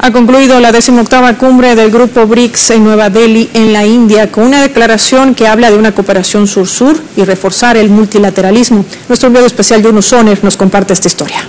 Ha concluido la 18ª cumbre del Grupo BRICS en Nueva Delhi, en la India, con una declaración que habla de una cooperación sur-sur y reforzar el multilateralismo. Nuestro enviado especial, Yunus Soner, nos comparte esta historia.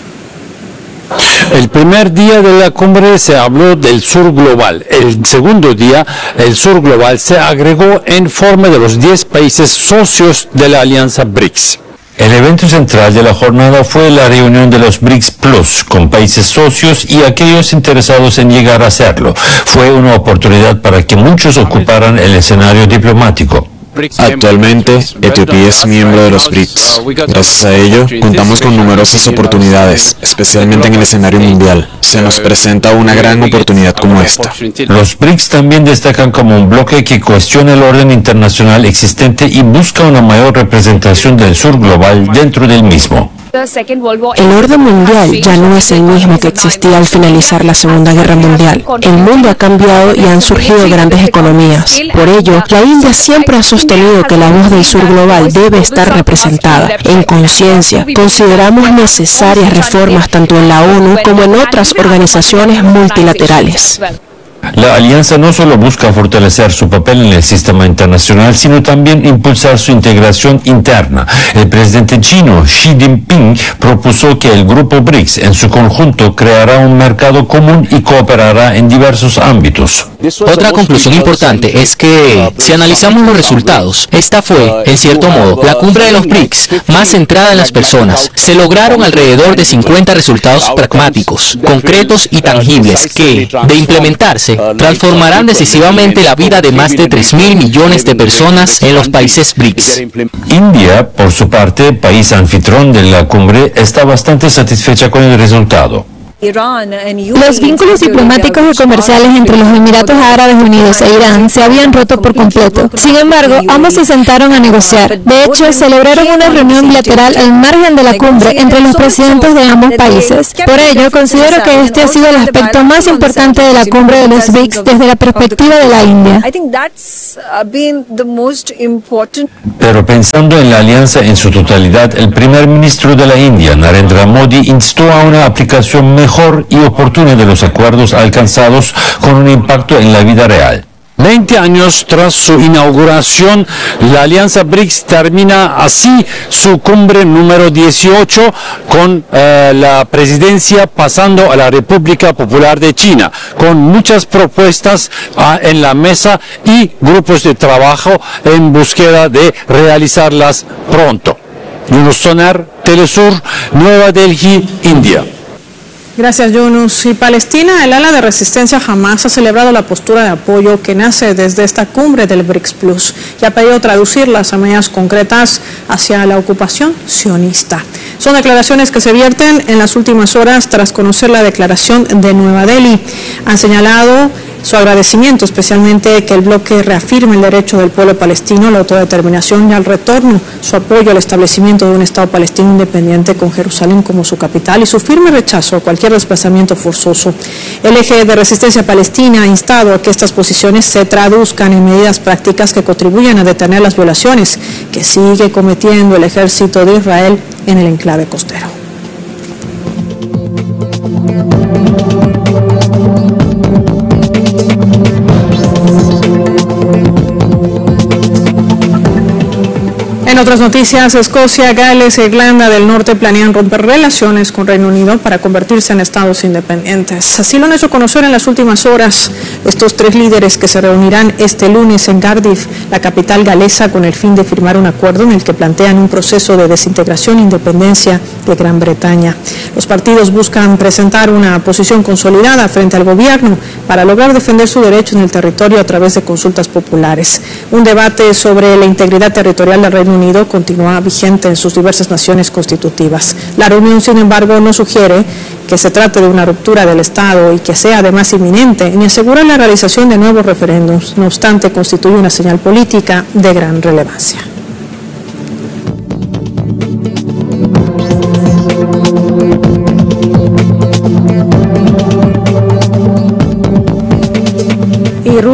El primer día de la cumbre se habló del sur global. El segundo día, el sur global se agregó en forma de los 10 países socios de la alianza BRICS. El evento central de la jornada fue la reunión de los BRICS Plus con países socios y aquellos interesados en llegar a serlo. Fue una oportunidad para que muchos ocuparan el escenario diplomático. Actualmente, Etiopía es miembro de los BRICS. Gracias a ello, contamos con numerosas oportunidades, especialmente en el escenario mundial. Se nos presenta una gran oportunidad como esta. Los BRICS también destacan como un bloque que cuestiona el orden internacional existente y busca una mayor representación del sur global dentro del mismo. El orden mundial ya no es el mismo que existía al finalizar la Segunda Guerra Mundial. El mundo ha cambiado y han surgido grandes economías. Por ello, la India siempre ha sostenido que la voz del sur global debe estar representada. En conciencia, consideramos necesarias reformas tanto en la ONU como en otras organizaciones multilaterales. La alianza no solo busca fortalecer su papel en el sistema internacional, sino también impulsar su integración interna. El presidente chino Xi Jinping propuso que el grupo BRICS en su conjunto creará un mercado común y cooperará en diversos ámbitos. Otra conclusión importante es que, si analizamos los resultados, esta fue, en cierto modo, la cumbre de los BRICS más centrada en las personas. Se lograron alrededor de 50 resultados pragmáticos, concretos y tangibles que, de implementarse, transformarán decisivamente la vida de más de 3.000 millones de personas en los países BRICS. India, por su parte, país anfitrión de la cumbre, está bastante satisfecha con el resultado. Los vínculos diplomáticos y comerciales entre los Emiratos Árabes Unidos e Irán se habían roto por completo. Sin embargo, ambos se sentaron a negociar. De hecho, celebraron una reunión bilateral al margen de la cumbre entre los presidentes de ambos países. Por ello, considero que este ha sido el aspecto más importante de la cumbre de los BRICS desde la perspectiva de la India. Pero pensando en la alianza en su totalidad, el primer ministro de la India, Narendra Modi, instó a una aplicación mejor y oportuna de los acuerdos alcanzados con un impacto en la vida real. 20 años tras su inauguración, la alianza BRICS termina así su cumbre número 18 con la presidencia pasando a la República Popular de China, con muchas propuestas en la mesa y grupos de trabajo en búsqueda de realizarlas pronto. Yunus Soner, Telesur, Nueva Delhi, India. Gracias, Yunus. Y Palestina, el ala de resistencia Hamas ha celebrado la postura de apoyo que nace desde esta cumbre del BRICS Plus y ha pedido traducirlas a medidas concretas hacia la ocupación sionista. Son declaraciones que se vierten en las últimas horas tras conocer la declaración de Nueva Delhi. Han señalado su agradecimiento, especialmente que el bloque reafirme el derecho del pueblo palestino a la autodeterminación y al retorno, su apoyo al establecimiento de un Estado palestino independiente con Jerusalén como su capital y su firme rechazo a cualquier desplazamiento forzoso. El eje de resistencia palestina ha instado a que estas posiciones se traduzcan en medidas prácticas que contribuyan a detener las violaciones que sigue cometiendo el ejército de Israel en el enclave costero. En otras noticias, Escocia, Gales e Irlanda del Norte planean romper relaciones con Reino Unido para convertirse en estados independientes. Así lo han hecho conocer en las últimas horas estos tres líderes que se reunirán este lunes en Cardiff, la capital galesa, con el fin de firmar un acuerdo en el que plantean un proceso de desintegración e independencia de Gran Bretaña. Los partidos buscan presentar una posición consolidada frente al gobierno para lograr defender su derecho en el territorio a través de consultas populares. Un debate sobre la integridad territorial del Reino Unido continúa vigente en sus diversas naciones constitutivas. La reunión, sin embargo, no sugiere que se trate de una ruptura del Estado y que sea además inminente, ni asegura la realización de nuevos referéndums. No obstante, constituye una señal política de gran relevancia.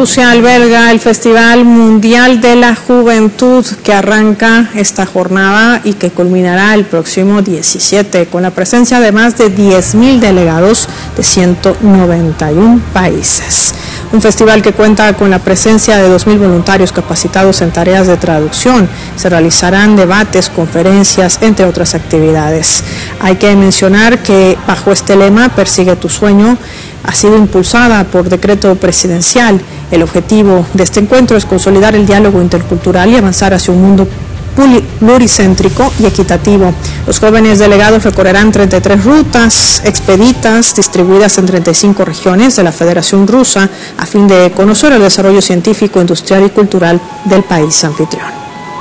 Rusia alberga el Festival Mundial de la Juventud, que arranca esta jornada y que culminará el próximo 17 con la presencia de más de 10.000 delegados de 191 países. Un festival que cuenta con la presencia de 2.000 voluntarios capacitados en tareas de traducción. Se realizarán debates, conferencias, entre otras actividades. Hay que mencionar que bajo este lema, Persigue tu sueño, ha sido impulsada por decreto presidencial. El objetivo de este encuentro es consolidar el diálogo intercultural y avanzar hacia un mundo pluricéntrico y equitativo. Los jóvenes delegados recorrerán 33 rutas expeditas distribuidas en 35 regiones de la Federación Rusa a fin de conocer el desarrollo científico, industrial y cultural del país anfitrión.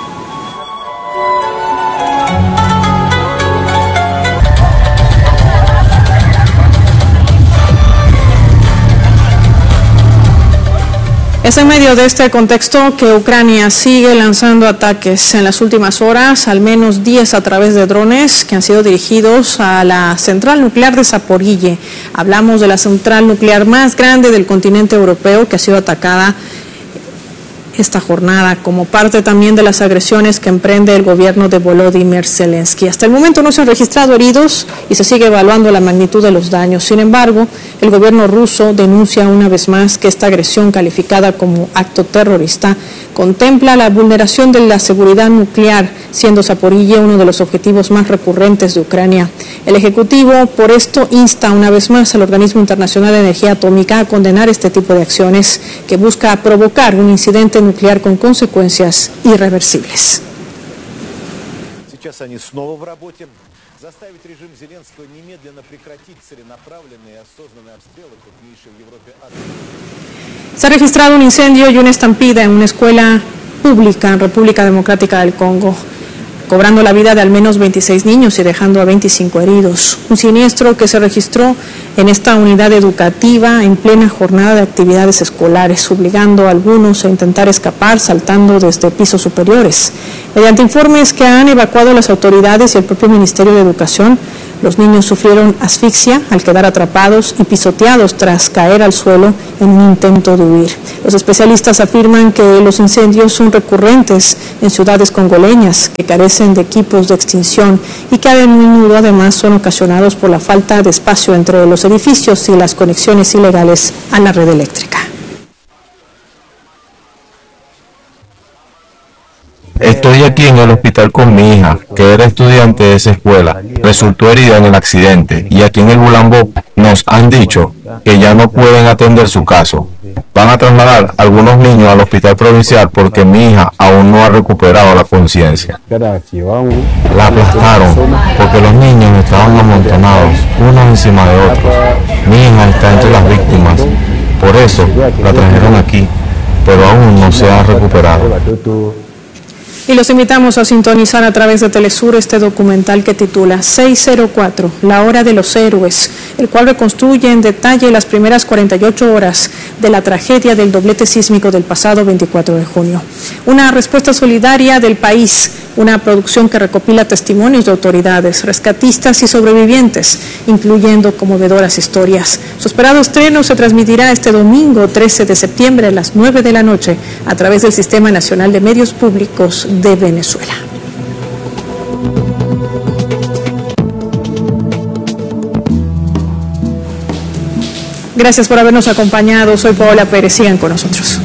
Es en medio de este contexto que Ucrania sigue lanzando ataques. En las últimas horas, al menos 10 a través de drones que han sido dirigidos a la central nuclear de Zaporille. Hablamos de la central nuclear más grande del continente europeo, que ha sido atacada esta jornada como parte también de las agresiones que emprende el gobierno de Volodymyr Zelensky. Hasta el momento no se han registrado heridos y se sigue evaluando la magnitud de los daños. Sin embargo, el gobierno ruso denuncia una vez más que esta agresión, calificada como acto terrorista, contempla la vulneración de la seguridad nuclear, siendo Zaporille uno de los objetivos más recurrentes de Ucrania. El Ejecutivo, por esto, insta una vez más al Organismo Internacional de Energía Atómica a condenar este tipo de acciones que busca provocar un incidente nuclear con consecuencias irreversibles. Se ha registrado un incendio y una estampida en una escuela pública en República Democrática del Congo, cobrando la vida de al menos 26 niños y dejando a 25 heridos. Un siniestro que se registró en esta unidad educativa en plena jornada de actividades escolares, obligando a algunos a intentar escapar saltando desde pisos superiores. Mediante informes que han evacuado las autoridades y el propio Ministerio de Educación, los niños sufrieron asfixia al quedar atrapados y pisoteados tras caer al suelo en un intento de huir. Los especialistas afirman que los incendios son recurrentes en ciudades congoleñas que carecen de equipos de extinción y que a menudo además son ocasionados por la falta de espacio entre los edificios y las conexiones ilegales a la red eléctrica. Estoy aquí en el hospital con mi hija, que era estudiante de esa escuela. Resultó herida en el accidente y aquí en el Bulambó nos han dicho que ya no pueden atender su caso. Van a trasladar a algunos niños al hospital provincial porque mi hija aún no ha recuperado la conciencia. La aplastaron porque los niños estaban amontonados unos encima de otros. Mi hija está entre las víctimas, por eso la trajeron aquí, pero aún no se ha recuperado. Y los invitamos a sintonizar a través de Telesur este documental que titula 604, la hora de los héroes, el cual reconstruye en detalle las primeras 48 horas de la tragedia del doblete sísmico del pasado 24 de junio. Una respuesta solidaria del país, una producción que recopila testimonios de autoridades, rescatistas y sobrevivientes, incluyendo conmovedoras historias. Su esperado estreno se transmitirá este domingo 13 de septiembre a las 9 de la noche a través del Sistema Nacional de Medios Públicos de Venezuela. Gracias por habernos acompañado. Soy Paola Pérez. Sigan con nosotros.